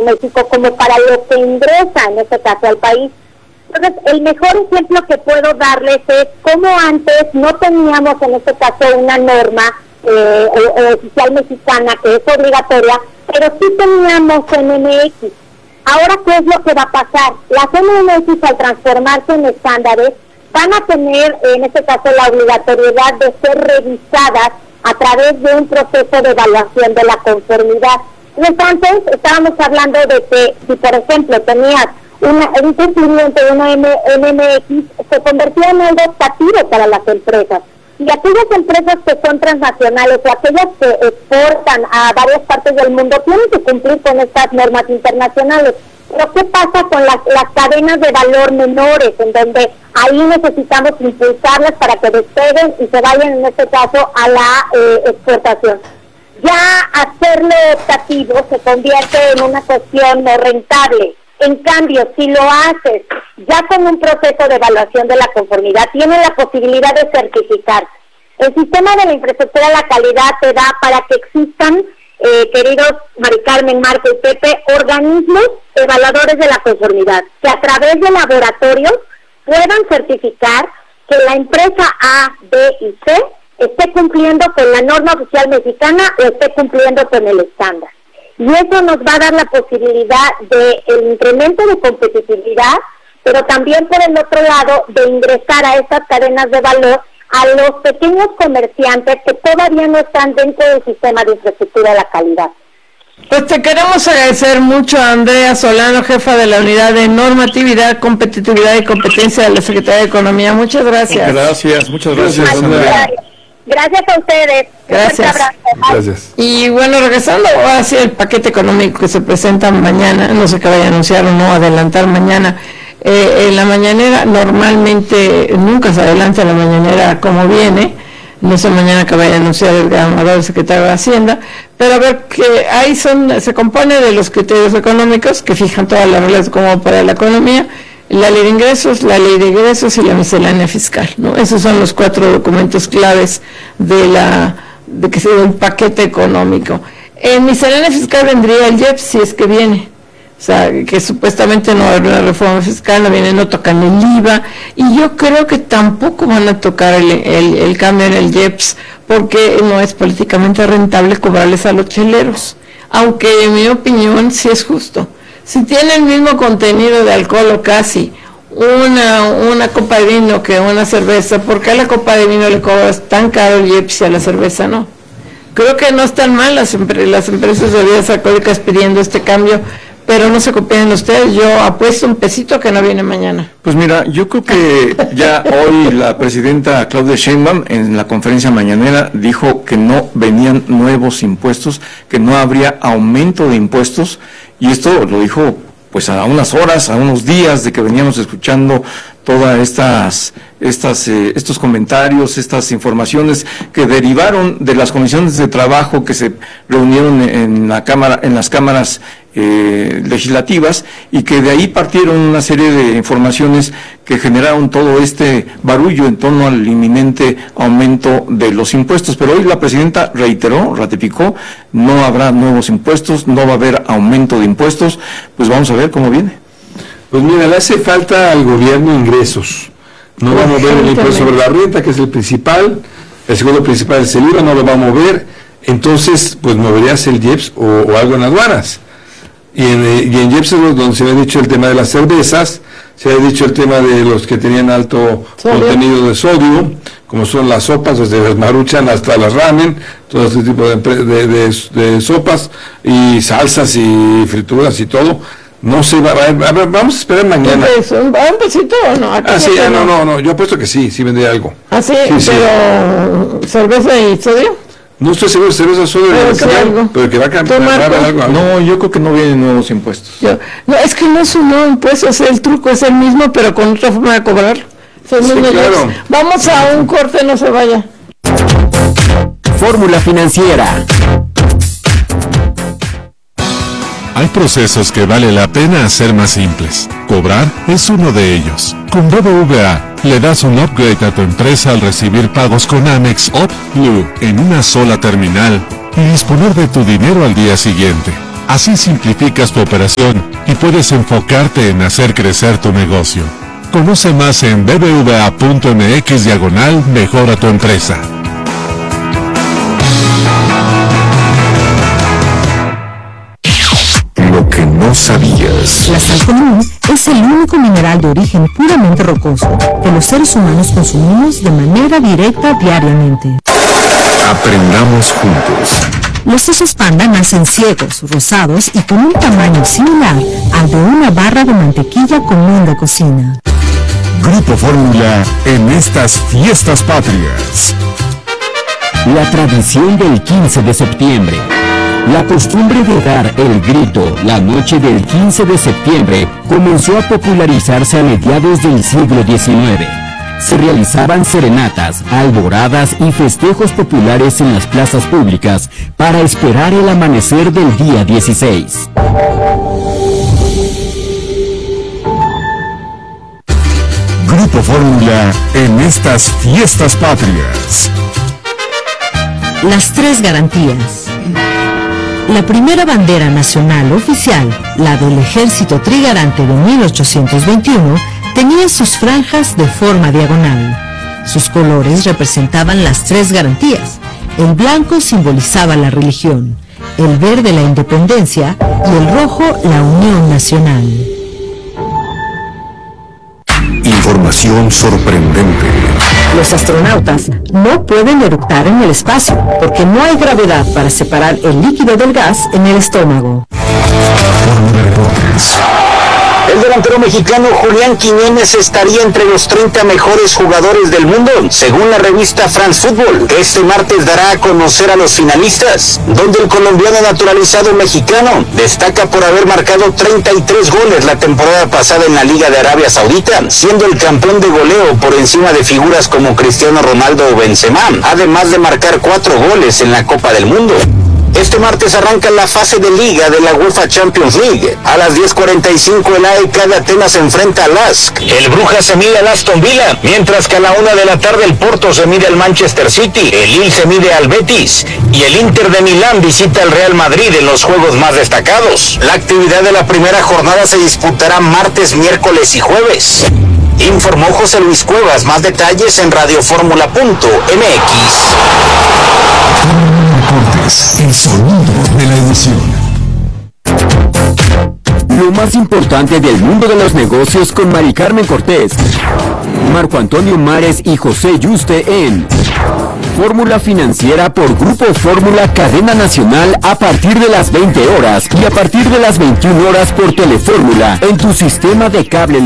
México como para lo que ingresa, en este caso, al país. Entonces, el mejor ejemplo que puedo darles es cómo antes no teníamos, en este caso, una norma oficial mexicana que es obligatoria, pero sí teníamos NMX. Ahora, ¿qué es lo que va a pasar? Las NMX, al transformarse en estándares, van a tener, en este caso, la obligatoriedad de ser revisadas a través de un proceso de evaluación de la conformidad. Entonces, estábamos hablando de que si, por ejemplo, tenías un cumplimiento de una NMX, se convertía en algo optativo para las empresas. Y aquellas empresas que son transnacionales o aquellas que exportan a varias partes del mundo tienen que cumplir con estas normas internacionales. Pero ¿qué pasa con las cadenas de valor menores, en donde ahí necesitamos impulsarlas para que despeguen y se vayan, en este caso, a la exportación? Ya hacerlo optativo se convierte en una cuestión no rentable. En cambio, si lo haces ya con un proceso de evaluación de la conformidad, tienes la posibilidad de certificar. El sistema de la infraestructura de la calidad te da para que existan, queridos Mari Carmen, Marco y Pepe, organismos evaluadores de la conformidad, que a través de laboratorios puedan certificar que la empresa A, B y C esté cumpliendo con la norma oficial mexicana o esté cumpliendo con el estándar. Y eso nos va a dar la posibilidad de el incremento de competitividad, pero también por el otro lado de ingresar a estas cadenas de valor a los pequeños comerciantes que todavía no están dentro del sistema de infraestructura de la calidad. Pues te queremos agradecer mucho a Andrea Solano, jefa de la Unidad de Normatividad, Competitividad y Competencia de la Secretaría de Economía. Muchas gracias. Gracias, muchas gracias, Andrea. Gracias a ustedes. Gracias. Gracias. Y bueno, regresando hacia el paquete económico que se presenta mañana, no sé qué vaya a anunciar o no, adelantar mañana. En la mañanera, normalmente nunca se adelanta la mañanera como viene, no sé mañana que vaya a anunciar el ganador, el secretario de Hacienda, pero a ver que ahí se compone de los criterios económicos que fijan todas las reglas como para la economía, la ley de ingresos y la miscelánea fiscal, ¿no? Esos son los 4 documentos claves de que sea un paquete económico. En miscelánea fiscal vendría el IEPS si es que viene. O sea, que supuestamente no habrá una reforma fiscal, no tocan el IVA, y yo creo que tampoco van a tocar el cambio en el IEPS, porque no es políticamente rentable cobrarles a los cheleros, aunque en mi opinión sí es justo. Si tiene el mismo contenido de alcohol o casi una copa de vino que una cerveza, ¿por qué a la copa de vino le cobras tan caro el IEPS y a la cerveza no? Creo que no están mal las empresas de bebidas alcohólicas pidiendo este cambio, pero no se copien ustedes, yo apuesto un pesito que no viene mañana. Pues mira, yo creo que ya hoy la presidenta Claudia Sheinbaum en la conferencia mañanera dijo que no venían nuevos impuestos, que no habría aumento de impuestos, y esto lo dijo pues a unas horas, a unos días de que veníamos escuchando todas estos comentarios, estas informaciones que derivaron de las comisiones de trabajo que se reunieron en las cámaras legislativas, y que de ahí partieron una serie de informaciones que generaron todo este barullo en torno al inminente aumento de los impuestos. Pero hoy la presidenta ratificó, no habrá nuevos impuestos, no va a haber aumento de impuestos. Pues vamos a ver cómo viene. Pues mira, le hace falta al gobierno ingresos. No va a mover el impuesto sobre la renta, que es el principal. El segundo principal es el IVA, no lo va a mover. Entonces, pues moverías el IEPS o algo en aduanas. Y en IEPS es donde se había dicho el tema de las cervezas, se había dicho el tema de los que tenían alto contenido de sodio, como son las sopas, desde las Maruchan hasta las ramen, todo este tipo de sopas y salsas y frituras y todo. No sé, vamos a esperar mañana. ¿Un pesito o no? No, yo apuesto que sí vendría algo. ¿Ah, sí? Pero ¿cerveza y sodio? No estoy seguro de cerveza sodio, pero que va a cambiar algo. No, yo creo que no vienen nuevos impuestos. No, es que no es un nuevo impuesto, el truco es el mismo, pero con otra forma de cobrar. Claro. Vamos a un corte, no se vaya. Fórmula financiera. Hay procesos que vale la pena hacer más simples. Cobrar es uno de ellos. Con BBVA, le das un upgrade a tu empresa al recibir pagos con Amex Up Blue en una sola terminal y disponer de tu dinero al día siguiente. Así simplificas tu operación y puedes enfocarte en hacer crecer tu negocio. Conoce más en bbva.mx/mejora tu empresa. Lo que no sabías. La sal común es el único mineral de origen puramente rocoso que los seres humanos consumimos de manera directa diariamente. Aprendamos juntos. Los osos panda nacen ciegos, rosados y con un tamaño similar al de una barra de mantequilla común de cocina. Grupo Fórmula en estas fiestas patrias. La tradición del 15 de septiembre. La costumbre de dar el grito la noche del 15 de septiembre comenzó a popularizarse a mediados del siglo XIX. Se realizaban serenatas, alboradas y festejos populares en las plazas públicas para esperar el amanecer del día 16. Grupo Fórmula en estas fiestas patrias. Las tres garantías. La primera bandera nacional oficial, la del Ejército Trigarante de 1821, tenía sus franjas de forma diagonal. Sus colores representaban las tres garantías. El blanco simbolizaba la religión, el verde la independencia y el rojo la unión nacional. Información sorprendente. Los astronautas no pueden eructar en el espacio porque no hay gravedad para separar el líquido del gas en el estómago. El delantero mexicano Julián Quiñones estaría entre los 30 mejores jugadores del mundo, según la revista France Football, que este martes dará a conocer a los finalistas, donde el colombiano naturalizado mexicano destaca por haber marcado 33 goles la temporada pasada en la Liga de Arabia Saudita, siendo el campeón de goleo por encima de figuras como Cristiano Ronaldo o Benzema, además de marcar 4 goles en la Copa del Mundo. Este martes arranca la fase de liga de la UEFA Champions League. A las 10:45 el AEK de Atenas se enfrenta al LASK. El Brujas se mide al Aston Villa, mientras que a la 1 de la tarde el Porto se mide al Manchester City, el Lille se mide al Betis y el Inter de Milán visita al Real Madrid en los juegos más destacados. La actividad de la primera jornada se disputará martes, miércoles y jueves. Informó José Luis Cuevas. Más detalles en radioformula.mx. El sonido de la emoción. Lo más importante del mundo de los negocios con Mari Carmen Cortés, Marco Antonio Mares y José Yuste en Fórmula Financiera por Grupo Fórmula Cadena Nacional a partir de las 20 horas y a partir de las 21 horas por Telefórmula en tu sistema de cable